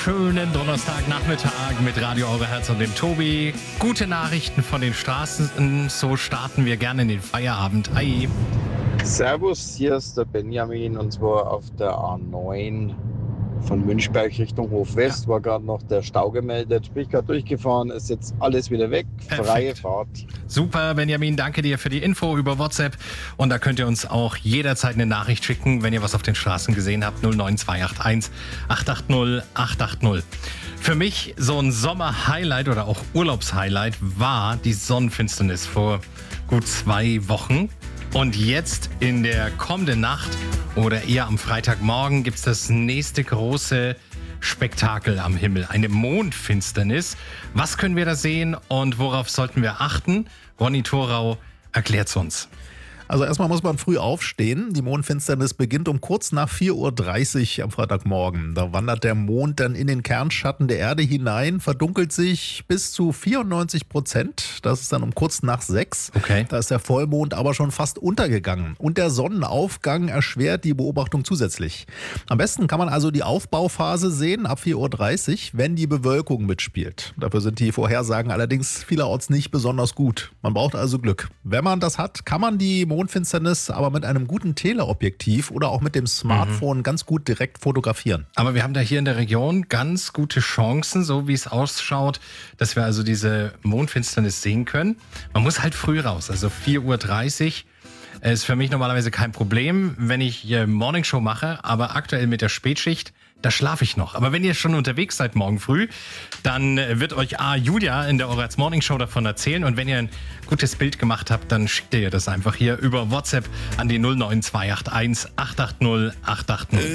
schönen Donnerstagnachmittag mit Radio Eure Herz und dem Tobi. Gute Nachrichten von den Straßen, so starten wir gerne in den Feierabend. Hi. Servus, hier ist der Benjamin und zwar auf der A9 von Münchberg Richtung Hofwest. War gerade noch der Stau gemeldet, bin ich gerade durchgefahren, ist jetzt alles wieder weg, freie Fahrt. Super, Benjamin, danke dir für die Info über WhatsApp und da könnt ihr uns auch jederzeit eine Nachricht schicken, wenn ihr was auf den Straßen gesehen habt, 09281 880 880. Für mich so ein Sommer-Highlight oder auch Urlaubs-Highlight war die Sonnenfinsternis vor gut 2 Wochen. Und jetzt in der kommenden Nacht oder eher am Freitagmorgen gibt es das nächste große Spektakel am Himmel. Eine Mondfinsternis. Was können wir da sehen und worauf sollten wir achten? Ronny Thorau erklärt es uns. Also erstmal muss man früh aufstehen. Die Mondfinsternis beginnt um kurz nach 4.30 Uhr am Freitagmorgen. Da wandert der Mond dann in den Kernschatten der Erde hinein, verdunkelt sich bis zu 94%. Das ist dann um kurz nach 6. Okay. Da ist der Vollmond aber schon fast untergegangen. Und der Sonnenaufgang erschwert die Beobachtung zusätzlich. Am besten kann man also die Aufbauphase sehen ab 4.30 Uhr, wenn die Bewölkung mitspielt. Dafür sind die Vorhersagen allerdings vielerorts nicht besonders gut. Man braucht also Glück. Wenn man das hat, kann man die Mondfinsternis aber mit einem guten Teleobjektiv oder auch mit dem Smartphone ganz gut direkt fotografieren. Aber wir haben da hier in der Region ganz gute Chancen, so wie es ausschaut, dass wir also diese Mondfinsternis sehen können. Man muss halt früh raus, also 4.30 Uhr. Ist für mich normalerweise kein Problem, wenn ich Morningshow mache, aber aktuell mit der Spätschicht, da schlafe ich noch. Aber wenn ihr schon unterwegs seid morgen früh, dann wird euch Julia in der Eure Morningshow davon erzählen. Und wenn ihr ein gutes Bild gemacht habt, dann schickt ihr das einfach hier über WhatsApp an die 09281 880 880.